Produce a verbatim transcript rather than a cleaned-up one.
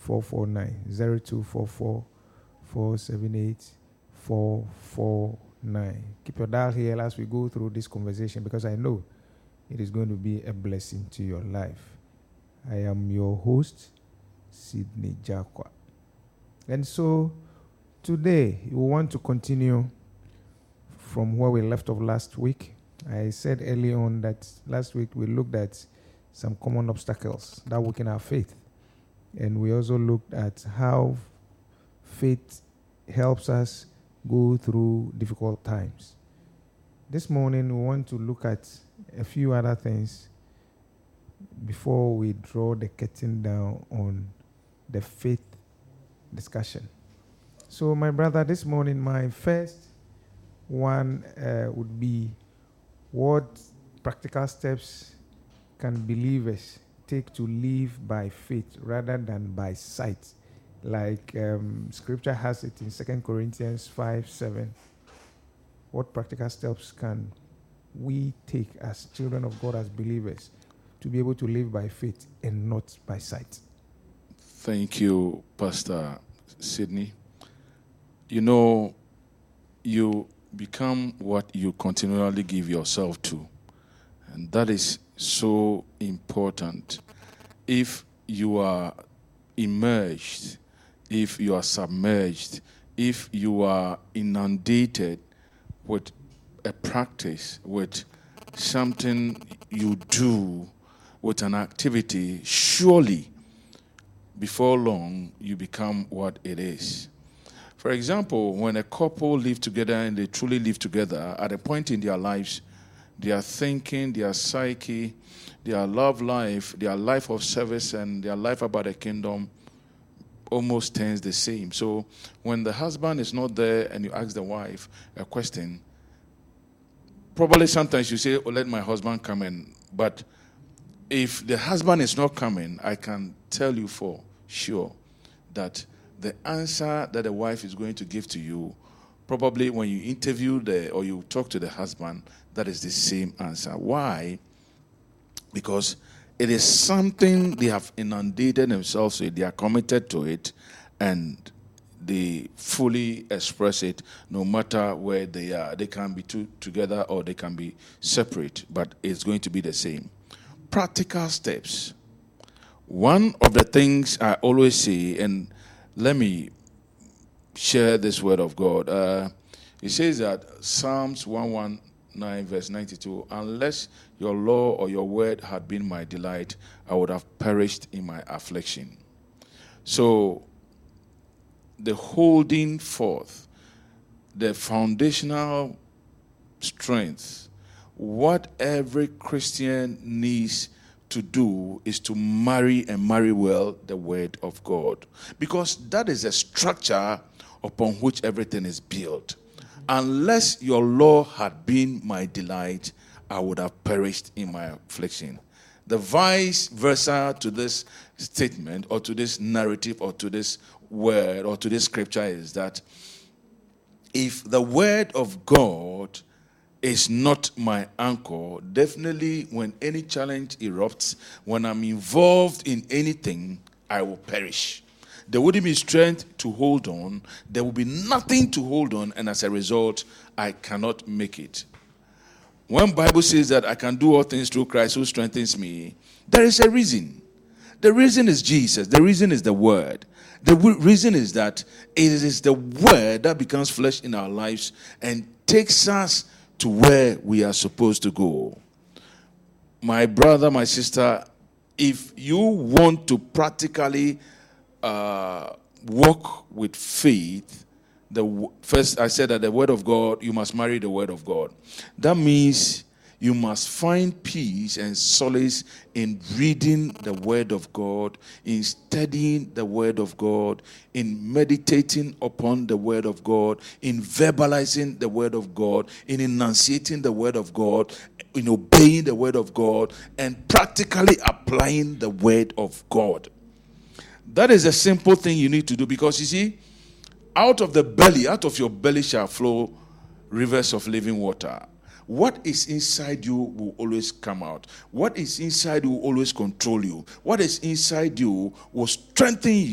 four four nine. zero two four four, four seven eight, four four nine. Keep your dial here as we go through this conversation, because I know it is going to be a blessing to your life. I am your host, Sidney Jakwa. And so today we want to continue from where we left off last week. I said early on that last week we looked at some common obstacles that weaken our faith. And we also looked at how faith helps us go through difficult times. This morning we want to look at a few other things before we draw the curtain down on the faith discussion. So my brother, this morning my first one uh, would be, what practical steps can believers take to live by faith rather than by sight? Like um, scripture has it in Second Corinthians five seven. What practical steps can we take as children of God, as believers, to be able to live by faith and not by sight? Thank you, Pastor Sidney. You know, you become what you continually give yourself to. And that is so important. If you are immersed, if you are submerged, if you are inundated with a practice, with something you do, with an activity, surely before long you become what it is. For example, when a couple live together and they truly live together, at a point in their lives, their thinking, their psyche, their love life, their life of service, and their life about the kingdom almost turns the same. So when the husband is not there and you ask the wife a question, probably sometimes you say, oh, let my husband come in. But if the husband is not coming, I can tell you for sure that the answer that the wife is going to give to you, probably when you interview the or you talk to the husband, that is the same answer. Why? Because it is something they have inundated themselves with. They are committed to it, and they fully express it no matter where they are. They can be two together or they can be separate, but it's going to be the same. Practical steps. One of the things I always say, and let me share this word of God. Uh, it says that Psalms one nineteen verse ninety-two, unless your law or your word had been my delight, I would have perished in my affliction. So, the holding forth, the foundational strength, what every Christian needs to do is to marry and marry well the word of God. Because that is a structure upon which everything is built. Unless your law had been my delight, I would have perished in my affliction. The vice versa to this statement or to this narrative or to this word or to this scripture is that if the word of God is not my anchor, definitely when any challenge erupts, when I'm involved in anything, I will perish. There wouldn't be strength to hold on. There will be nothing to hold on, and as a result, I cannot make it. When the Bible says that I can do all things through Christ who strengthens me, there is a reason. The reason is Jesus. The reason is the Word. The reason is that it is the Word that becomes flesh in our lives and takes us to where we are supposed to go. My brother, my sister, if you want to practically uh, walk with faith, the first I said that the word of God, you must marry the word of God. That means you must find peace and solace in reading the word of God, in studying the word of God, in meditating upon the word of God, in verbalizing the word of God, in enunciating the word of God, in obeying the word of God, and practically applying the word of God. That is a simple thing you need to do, because you see, out of the belly, out of your belly shall flow rivers of living water. What is inside you will always come out. What is inside you will always control you. What is inside you will strengthen you.